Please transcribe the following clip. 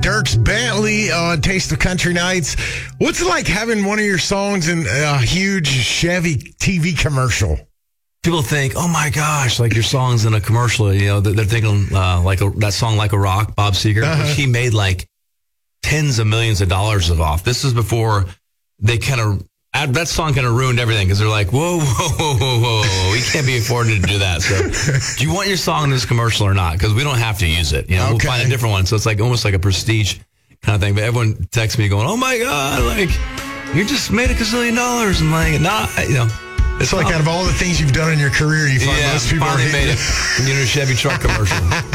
Dierks Bentley on Taste of Country Nights. What's it like having one of your songs in a huge Chevy TV commercial? People think, oh my gosh, like your song's in a commercial. You know, they're thinking that song "Like a Rock," Bob Seger. Which he made like tens of millions of dollars off. This is before they that song kind of ruined everything because they're like, whoa, we can't be afforded to do that. So, do you want your song in this commercial or not? Because we don't have to use it. You know, We'll find a different one. So it's like almost like a prestige kind of thing. But everyone texts me going, oh my god, like you just made $1 gazillion. I'm like, nah, you know. It's like out of all the things you've done in your career, you find most people finally made it. You know, Chevy truck commercial.